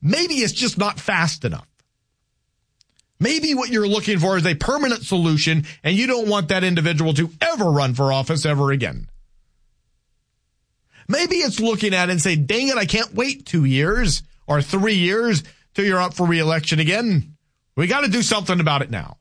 maybe it's just not fast enough. Maybe what you're looking for is a permanent solution, and you don't want that individual to ever run for office ever again. Maybe it's looking at it and say, dang it, I can't wait 2 years or 3 years till you're up for re-election again. We got to do something about it now.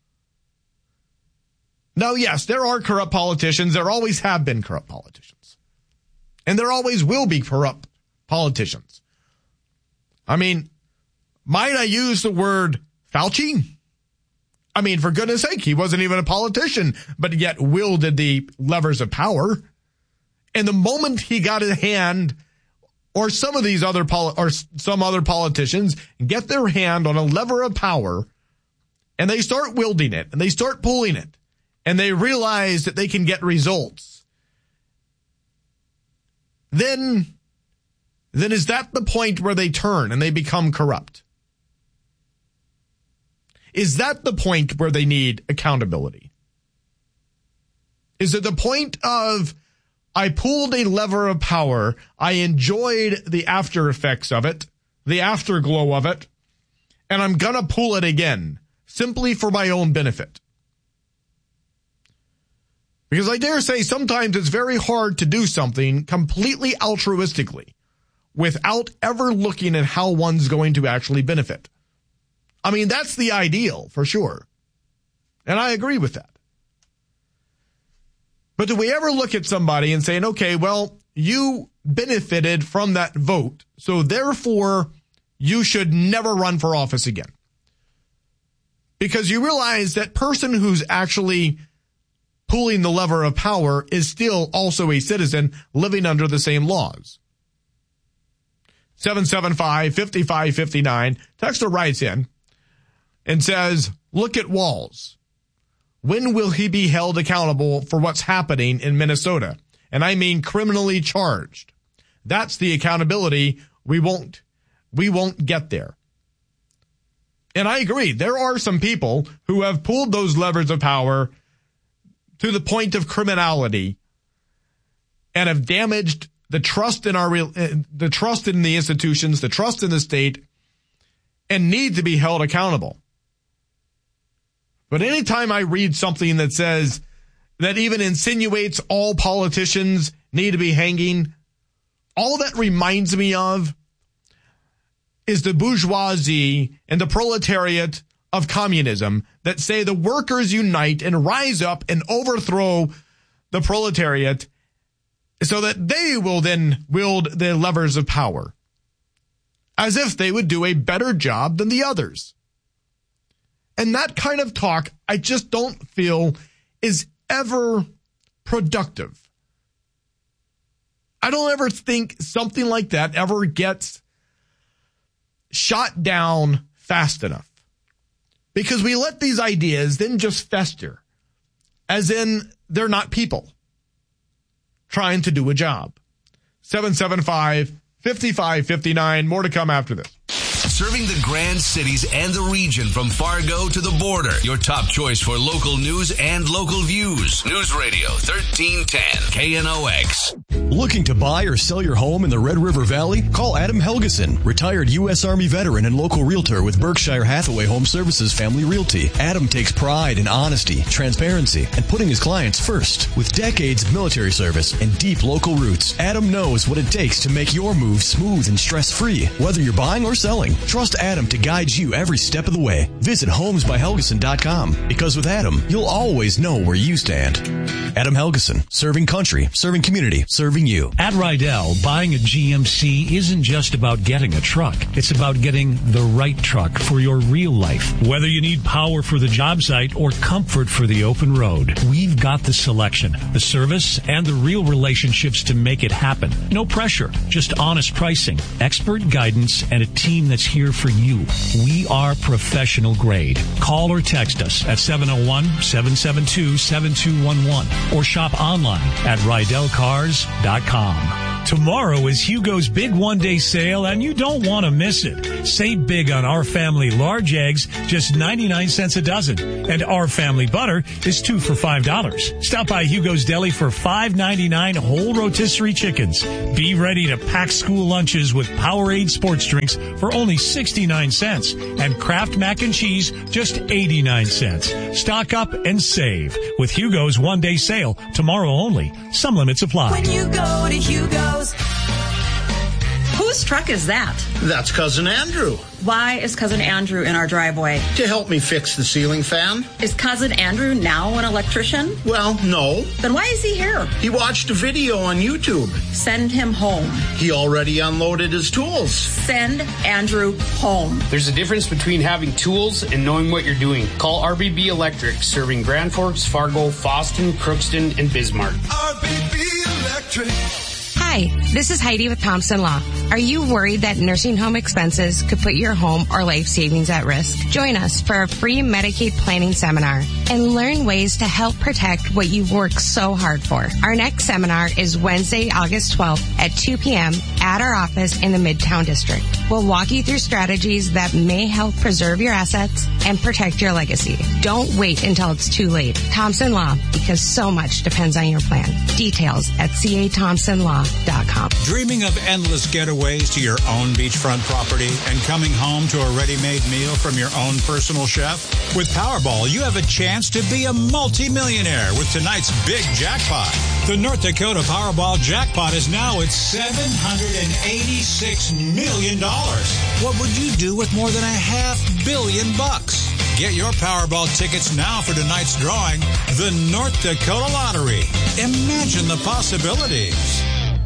Now, yes, there are corrupt politicians. There always have been corrupt politicians. And there always will be corrupt politicians. I mean, might I use the word Fauci? I mean, for goodness sake, he wasn't even a politician, but yet wielded the levers of power. And the moment he got a hand, or some of these other some other politicians get their hand on a lever of power, and they start wielding it, and they start pulling it, and they realize that they can get results, then is that the point where they turn and they become corrupt? Is that the point where they need accountability? Is it the point of, I pulled a lever of power, I enjoyed the after effects of it, the afterglow of it, and I'm going to pull it again, simply for my own benefit? Because I dare say sometimes it's very hard to do something completely altruistically without ever looking at how one's going to actually benefit. I mean, that's the ideal, for sure. And I agree with that. But do we ever look at somebody and say, okay, well, you benefited from that vote, so therefore you should never run for office again? Because you realize that person who's actually pulling the lever of power is still also a citizen living under the same laws. 775-5559, texter writes in and says, look at Walz. When will he be held accountable for what's happening in Minnesota? And I mean criminally charged. That's the accountability we won't get there. And I agree. There are some people who have pulled those levers of power to the point of criminality and have damaged the trust in the trust in the institutions, the trust in the state, and need to be held accountable. But anytime I read something that says, that even insinuates all politicians need to be hanging, all that reminds me of is the bourgeoisie and the proletariat of communism that say the workers unite and rise up and overthrow the proletariat so that they will then wield the levers of power, as if they would do a better job than the others. And that kind of talk, I just don't feel is ever productive. I don't ever think something like that ever gets shot down fast enough. Because we let these ideas then just fester, as in they're not people trying to do a job. 775-5559, more to come after this. Serving the Grand Cities and the region from Fargo to the border. Your top choice for local news and local views. News Radio 1310 KNOX. Looking to buy or sell your home in the Red River Valley? Call Adam Helgeson, retired U.S. Army veteran and local realtor with Berkshire Hathaway Home Services Family Realty. Adam takes pride in honesty, transparency, and putting his clients first. With decades of military service and deep local roots, Adam knows what it takes to make your move smooth and stress-free. Whether you're buying or selling, trust Adam to guide you every step of the way. Visit homesbyhelgeson.com, because with Adam, you'll always know where you stand. Adam Helgeson, serving country, serving community, serving you. At Rydell, buying a GMC isn't just about getting a truck. It's about getting the right truck for your real life. Whether you need power for the job site or comfort for the open road, we've got the selection, the service, and the real relationships to make it happen. No pressure, just honest pricing, expert guidance, and a team that's here for you. We are professional grade. Call or text us at 701-772-7211 or shop online at RydellCars.com. Tomorrow is Hugo's big one-day sale, and you don't want to miss it. Save big on Our Family large eggs, just 99 cents a dozen. And Our Family butter is 2 for $5. Stop by Hugo's Deli for $5.99 whole rotisserie chickens. Be ready to pack school lunches with Powerade sports drinks for only 69 cents. And Kraft mac and cheese, just 89 cents. Stock up and save with Hugo's one-day sale. Tomorrow only. Some limits apply. When you go to Hugo's. Whose truck is that? That's Cousin Andrew. Why is Cousin Andrew in our driveway? To help me fix the ceiling fan. Is Cousin Andrew now an electrician? Well, no. Then why is he here? He watched a video on YouTube. Send him home. He already unloaded his tools. Send Andrew home. There's a difference between having tools and knowing what you're doing. Call RBB Electric, serving Grand Forks, Fargo, Fosston, Crookston, and Bismarck. RBB Electric. Hi, this is Heidi with Thompson Law. Are you worried that nursing home expenses could put your home or life savings at risk? Join us for a free Medicaid planning seminar and learn ways to help protect what you've worked so hard for. Our next seminar is Wednesday, August 12th at 2 p.m. at our office in the Midtown District. We'll walk you through strategies that may help preserve your assets and protect your legacy. Don't wait until it's too late. Thompson Law, because so much depends on your plan. Details at cathompsonlaw.com. Dreaming of endless getaways to your own beachfront property and coming home to a ready-made meal from your own personal chef? With Powerball, you have a chance to be a multi-millionaire with tonight's big jackpot. The North Dakota Powerball jackpot is now at $786 million. What would you do with more than $500 million? Get your Powerball tickets now for tonight's drawing, the North Dakota Lottery. Imagine the possibilities.